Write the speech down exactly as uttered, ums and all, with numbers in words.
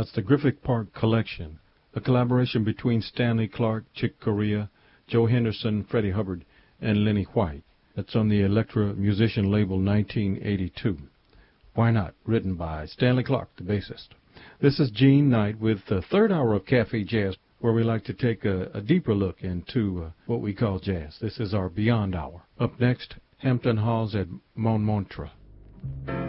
That's the Griffith Park Collection, a collaboration between Stanley Clarke, Chick Corea, Joe Henderson, Freddie Hubbard, and Lenny White. That's on the Elektra Musician label nineteen eighty-two. Why Not, written by Stanley Clarke, the bassist. This is Gene Knight with the third hour of Cafe Jazz, where we like to take a, a deeper look into uh, what we call jazz. This is our Beyond Hour. Up next, Hampton Halls at Montmartre.